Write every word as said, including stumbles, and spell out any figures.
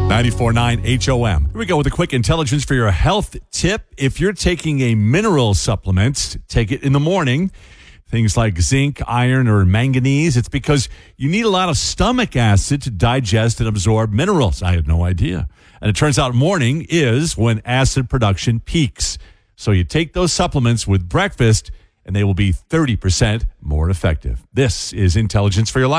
ninety-four point nine H O M. Here we go with a quick intelligence for your health tip. If you're taking a mineral supplement, take it in the morning. Things like zinc, iron, or manganese. It's because you need a lot of stomach acid to digest and absorb minerals. I had no idea. And it turns out morning is when acid production peaks. So you take those supplements with breakfast, and they will be thirty percent more effective. This is Intelligence for Your Life.